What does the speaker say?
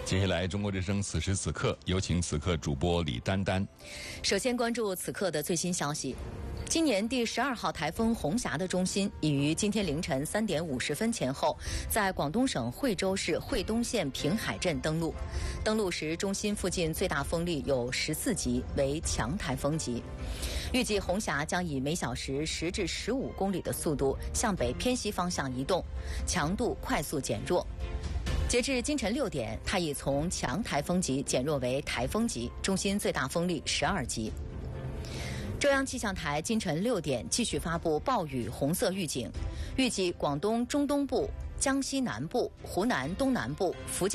接下来，中国之声此时此刻，有请此刻主播李丹丹。 首先关注此刻的最新消息。今年第12号台风红霞的中心已于今天凌晨3点50分前后，在广东省惠州市惠东县平海镇登陆。登陆时，中心附近最大风力有14级，为强台风级。预计红霞将以每小时10至15公里的速度向北偏西方向移动，强度快速减弱。截至今晨6点，它已从强台风级减弱为台风级，中心最大风力12级。中央气象台今晨6点继续发布暴雨红色预警，预计广东中东部、江西南部、湖南东南部、福建